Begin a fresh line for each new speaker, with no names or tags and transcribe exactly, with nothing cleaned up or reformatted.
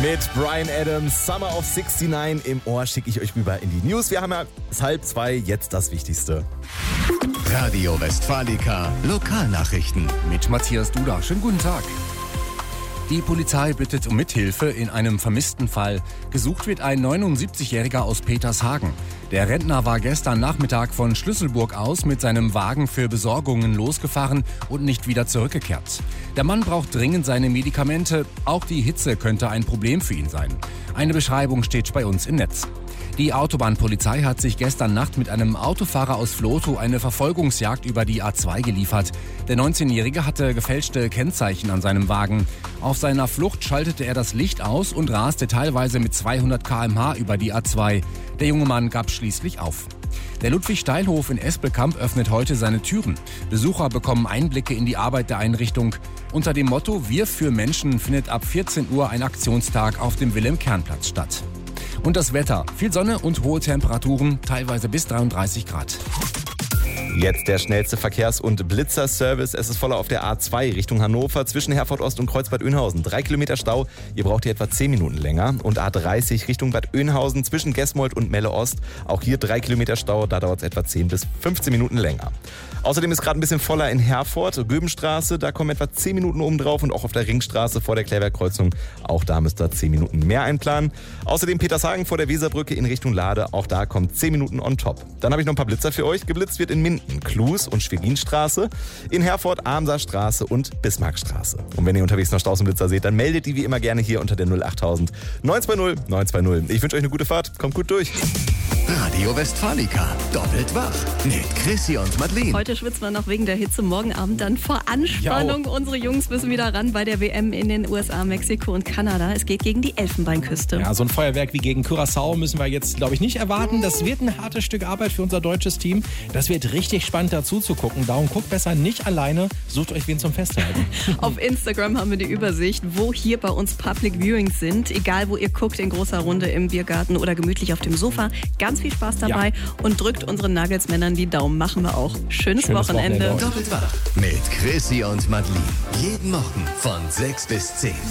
Mit Bryan Adams, Summer of neunundsechzig im Ohr schicke ich euch rüber in die News. Wir haben ja es halb zwei, jetzt das Wichtigste.
Radio Westfalica Lokalnachrichten
mit Matthias Duda. Schönen guten Tag. Die Polizei bittet um Mithilfe in einem vermissten Fall. Gesucht wird ein neunundsiebzigjähriger aus Petershagen. Der Rentner war gestern Nachmittag von Schlüsselburg aus mit seinem Wagen für Besorgungen losgefahren und nicht wieder zurückgekehrt. Der Mann braucht dringend seine Medikamente. Auch die Hitze könnte ein Problem für ihn sein. Eine Beschreibung steht bei uns im Netz. Die Autobahnpolizei hat sich gestern Nacht mit einem Autofahrer aus Vlotho eine Verfolgungsjagd über die A zwei geliefert. Der neunzehnjährige hatte gefälschte Kennzeichen an seinem Wagen. Auf seiner Flucht schaltete er das Licht aus und raste teilweise mit zweihundert Kilometer pro Stunde über die A zwei. Der junge Mann gab schließlich auf. Der Ludwig-Steil-Hof in Espelkamp öffnet heute seine Türen. Besucher bekommen Einblicke in die Arbeit der Einrichtung. Unter dem Motto Wir für Menschen findet ab vierzehn Uhr ein Aktionstag auf dem Wilhelm-Kern-Platz statt. Und das Wetter. Viel Sonne und hohe Temperaturen, teilweise bis dreiunddreißig Grad.
Jetzt der schnellste Verkehrs- und Blitzerservice. Es ist voller auf der A zwei Richtung Hannover zwischen Herford Ost und Kreuzbad Oeynhausen. Drei Kilometer Stau, ihr braucht hier etwa zehn Minuten länger. Und A dreißig Richtung Bad Oeynhausen zwischen Gesmold und Melle Ost. Auch hier drei Kilometer Stau, da dauert es etwa zehn bis fünfzehn Minuten länger. Außerdem ist gerade ein bisschen voller in Herford, Göbenstraße, da kommen etwa zehn Minuten oben drauf und auch auf der Ringstraße vor der Klärwerkkreuzung, auch da müsst ihr zehn Minuten mehr einplanen. Außerdem Petershagen vor der Weserbrücke in Richtung Lade, auch da kommt zehn Minuten on top. Dann habe ich noch ein paar Blitzer für euch. Geblitzt wird in Minden, Klus und Schweginstraße, in Herford, Armserstraße und Bismarckstraße. Und wenn ihr unterwegs noch Straßenblitzer seht, dann meldet die wie immer gerne hier unter der null achttausend neunhundertzweißig neunhundertzweißig. Ich wünsche euch eine gute Fahrt, kommt gut durch.
Radio Westfalica doppelt wach mit Chrissy und Madeleine.
Heute schwitzt man noch wegen der Hitze, morgen Abend dann vor Anspannung. Jau. Unsere Jungs müssen wieder ran bei der W M in den U S A, Mexiko und Kanada. Es geht gegen die Elfenbeinküste.
Ja, so ein Feuerwerk wie gegen Curaçao müssen wir jetzt, glaube ich, nicht erwarten. Das wird ein hartes Stück Arbeit für unser deutsches Team. Das wird richtig spannend dazu zu gucken. Darum guckt besser nicht alleine, sucht euch wen zum Festhalten.
Auf Instagram haben wir die Übersicht, wo hier bei uns Public Viewings sind. Egal, wo ihr guckt, in großer Runde im Biergarten oder gemütlich auf dem Sofa. Ganz viel Spaß dabei, ja. Und drückt unseren Nuggets-Männern die Daumen. Machen wir auch. Schönes, Schönes Wochenende.
Wochenende. Doppelt wach mit Chrissy und Madeleine. Jeden Morgen von sechs bis zehn.